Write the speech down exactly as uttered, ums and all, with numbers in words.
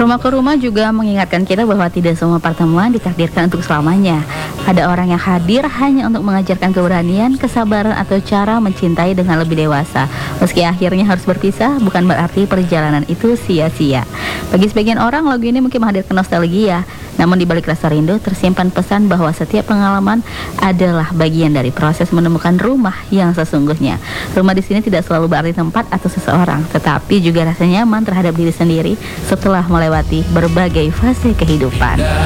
Rumah ke rumah juga mengingatkan kita bahwa tidak semua pertemuan ditakdirkan untuk selamanya. Ada orang yang hadir hanya untuk mengajarkan keberanian, kesabaran, atau cara mencintai dengan lebih dewasa. Meski akhirnya harus berpisah, bukan berarti perjalanan itu sia-sia. Bagi sebagian orang, lagu ini mungkin menghadirkan nostalgia. Namun di balik rasa rindu tersimpan pesan bahwa setiap pengalaman adalah bagian dari proses menemukan rumah yang sesungguhnya. Rumah di sini tidak selalu berarti tempat atau seseorang, tetapi juga rasa nyaman terhadap diri sendiri setelah melewati berbagai fase kehidupan.